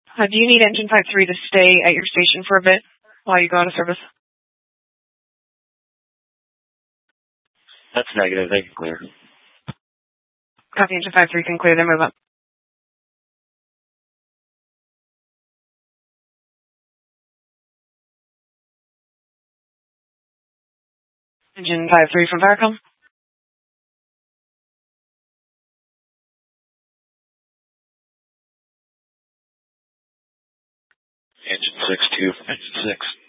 Do you need engine 53 to stay at your station for a bit while you go out of service? That's negative. They can clear. Copy, engine 53 can clear, then move up. Engine 53 from Faracom. Engine 62 from engine 6.